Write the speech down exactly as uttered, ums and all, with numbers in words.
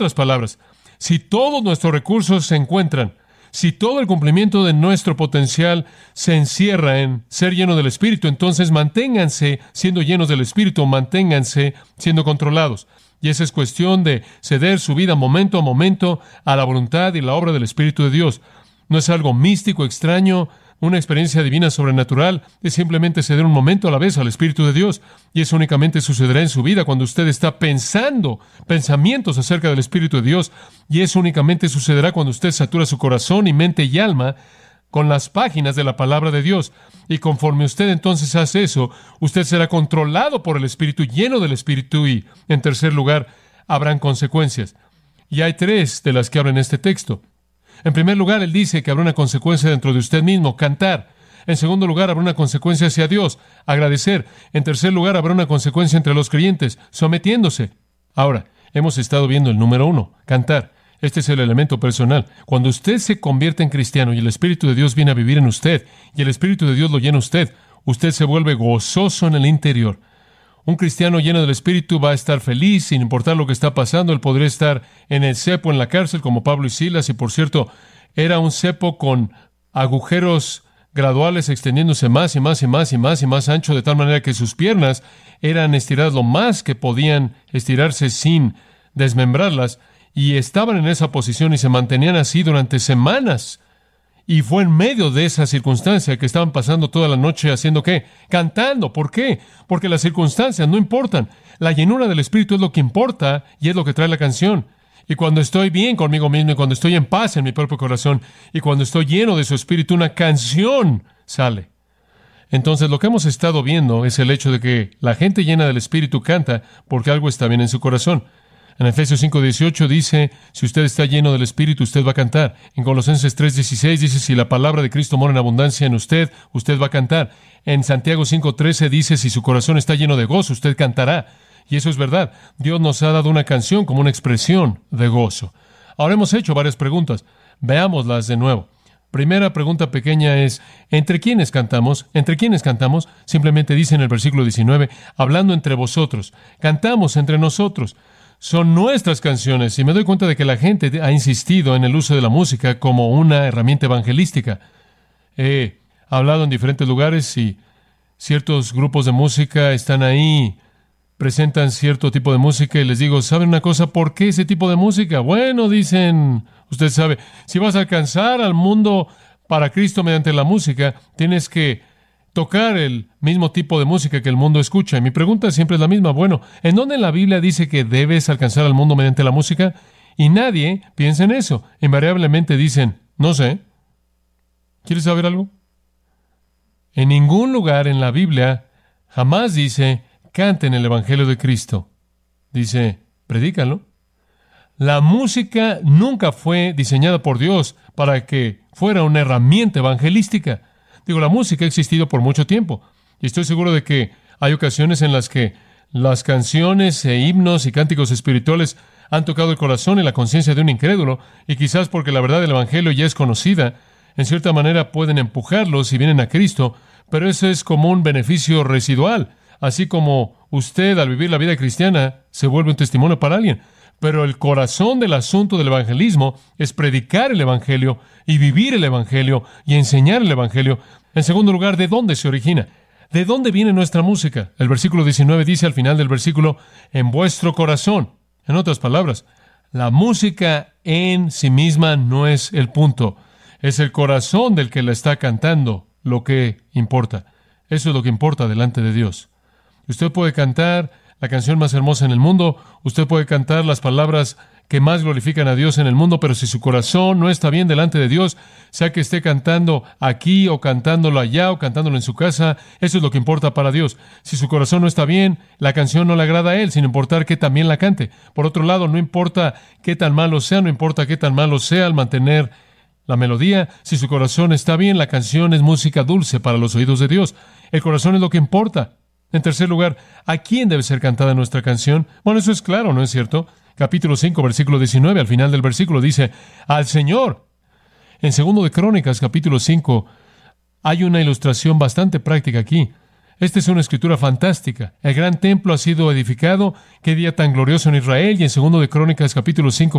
otras palabras, si todos nuestros recursos se encuentran, si todo el cumplimiento de nuestro potencial se encierra en ser lleno del Espíritu, entonces manténganse siendo llenos del Espíritu, manténganse siendo controlados. Y esa es cuestión de ceder su vida momento a momento a la voluntad y la obra del Espíritu de Dios. No es algo místico, extraño, una experiencia divina sobrenatural, es simplemente ceder un momento a la vez al Espíritu de Dios. Y eso únicamente sucederá en su vida cuando usted está pensando pensamientos acerca del Espíritu de Dios. Y eso únicamente sucederá cuando usted satura su corazón y mente y alma con las páginas de la palabra de Dios. Y conforme usted entonces hace eso, usted será controlado por el Espíritu, lleno del Espíritu. Y, en tercer lugar, habrán consecuencias. Y hay tres de las que habla en este texto. En primer lugar, él dice que habrá una consecuencia dentro de usted mismo, cantar. En segundo lugar, habrá una consecuencia hacia Dios, agradecer. En tercer lugar, habrá una consecuencia entre los creyentes, sometiéndose. Ahora, hemos estado viendo el número uno, cantar. Este es el elemento personal. Cuando usted se convierte en cristiano y el Espíritu de Dios viene a vivir en usted, y el Espíritu de Dios lo llena a usted, usted se vuelve gozoso en el interior. Un cristiano lleno del Espíritu va a estar feliz, sin importar lo que está pasando. Él podría estar en el cepo, en la cárcel, como Pablo y Silas, y por cierto, era un cepo con agujeros graduales extendiéndose más y más y más y más y más ancho, de tal manera que sus piernas eran estiradas lo más que podían estirarse sin desmembrarlas, y estaban en esa posición y se mantenían así durante semanas. Y fue en medio de esa circunstancia que estaban pasando toda la noche haciendo ¿qué? Cantando. ¿Por qué? Porque las circunstancias no importan. La llenura del Espíritu es lo que importa y es lo que trae la canción. Y cuando estoy bien conmigo mismo y cuando estoy en paz en mi propio corazón y cuando estoy lleno de su Espíritu, una canción sale. Entonces, lo que hemos estado viendo es el hecho de que la gente llena del Espíritu canta porque algo está bien en su corazón. En Efesios cinco dieciocho dice, si usted está lleno del Espíritu, usted va a cantar. En Colosenses tres dieciséis dice, si la palabra de Cristo mora en abundancia en usted, usted va a cantar. En Santiago cinco trece dice, si su corazón está lleno de gozo, usted cantará. Y eso es verdad. Dios nos ha dado una canción como una expresión de gozo. Ahora hemos hecho varias preguntas. Veámoslas de nuevo. Primera pregunta pequeña es, ¿entre quiénes cantamos? ¿Entre quiénes cantamos? Simplemente dice en el versículo diecinueve, hablando entre vosotros. Cantamos entre nosotros. Son nuestras canciones, y me doy cuenta de que la gente ha insistido en el uso de la música como una herramienta evangelística. He hablado en diferentes lugares y ciertos grupos de música están ahí, presentan cierto tipo de música y les digo, ¿saben una cosa? ¿Por qué ese tipo de música? Bueno, dicen, usted sabe, si vas a alcanzar al mundo para Cristo mediante la música, tienes que tocar el mismo tipo de música que el mundo escucha. Y mi pregunta siempre es la misma. Bueno, ¿en dónde en la Biblia dice que debes alcanzar al mundo mediante la música? Y nadie piensa en eso. Invariablemente dicen, no sé. ¿Quieres saber algo? En ningún lugar en la Biblia jamás dice, canten el Evangelio de Cristo. Dice, predícalo. La música nunca fue diseñada por Dios para que fuera una herramienta evangelística. Digo, la música ha existido por mucho tiempo, y estoy seguro de que hay ocasiones en las que las canciones e himnos y cánticos espirituales han tocado el corazón y la conciencia de un incrédulo, y quizás porque la verdad del Evangelio ya es conocida, en cierta manera pueden empujarlos si vienen a Cristo, pero eso es como un beneficio residual, así como usted al vivir la vida cristiana se vuelve un testimonio para alguien. Pero el corazón del asunto del evangelismo es predicar el Evangelio y vivir el Evangelio y enseñar el Evangelio. En segundo lugar, ¿de dónde se origina? ¿De dónde viene nuestra música? El versículo diecinueve dice al final del versículo, en vuestro corazón. En otras palabras, la música en sí misma no es el punto. Es el corazón del que la está cantando lo que importa. Eso es lo que importa delante de Dios. Usted puede cantar la canción más hermosa en el mundo, usted puede cantar las palabras que más glorifican a Dios en el mundo, pero si su corazón no está bien delante de Dios, sea que esté cantando aquí o cantándolo allá o cantándolo en su casa, eso es lo que importa para Dios. Si su corazón no está bien, la canción no le agrada a Él, sin importar que también la cante. Por otro lado, no importa qué tan malo sea, no importa qué tan malo sea al mantener la melodía, si su corazón está bien, la canción es música dulce para los oídos de Dios. El corazón es lo que importa. En tercer lugar, ¿a quién debe ser cantada nuestra canción? Bueno, eso es claro, ¿no es cierto? Capítulo cinco, versículo diecinueve, al final del versículo dice, al Señor. En segundo de Crónicas, capítulo cinco, hay una ilustración bastante práctica aquí. Esta es una escritura fantástica. El gran templo ha sido edificado. Qué día tan glorioso en Israel. Y en segundo de Crónicas, capítulo cinco,